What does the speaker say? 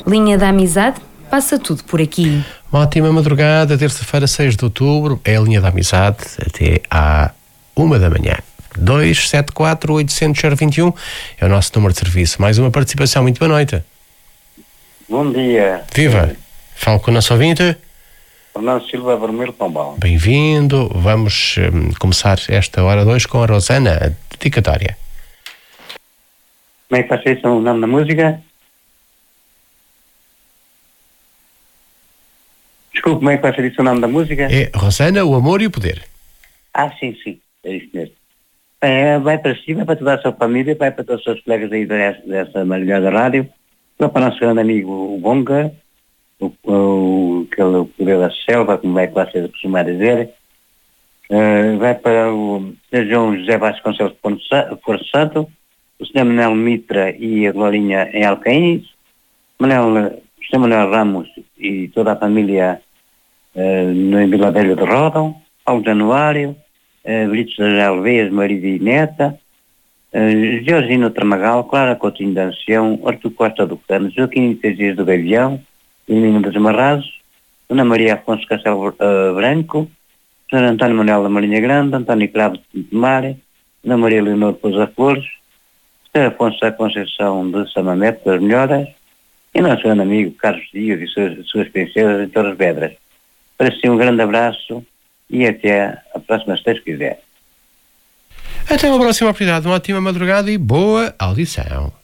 Linha da Amizade, passa tudo por aqui. Uma ótima madrugada, terça-feira, 6 de outubro, é a Linha da Amizade, até à 1 da manhã. 274-800-021 é o nosso número de serviço. Mais uma participação, muito boa noite. Bom dia. Viva! Falo com o nosso ouvinte. Fernando Silva Vermelho Pombal. Bem-vindo. Vamos começar esta hora 2 com a Rosana, a dedicatória. Como é que vai ser isso, o nome da música? Desculpe, como é que vai ser isso, o nome da música? É Rosana, o amor e o poder. Ah, sim, é isso mesmo. Vai para si, vai para toda a sua família, vai para todos os seus colegas aí dessa maravilhosa rádio, vai para o nosso grande amigo o Bonga, aquele poder da selva, como é que vocês costumam dizer, vai para o Sr. João José Vasconcelos de Porto Santo, o Sr. Manuel Mitra e a Glorinha em Alcaíns, o Sr. Manuel Ramos e toda a família no Vila Velha de Ródão, Paulo Januário, Britos das Alveias, marido e neta, Georgino Tramagal, Clara Coutinho da Ancião, Artur Costa do Cano, Joaquim Dias do Gavião, Menino dos Marrazos, Ana Maria Afonso Castelo Branco, Sr. António Manuel da Marinha Grande, António Cravo de Tomar, Ana Maria Leonor de Pousa Flores, Sr. Afonso da Conceição de Samamete das Melhoras, e nosso grande amigo Carlos Dias e suas princesas de Torres Vedras. Para si um grande abraço e até a próxima, se Deus quiser. Até uma próxima oportunidade, uma ótima madrugada e boa audição.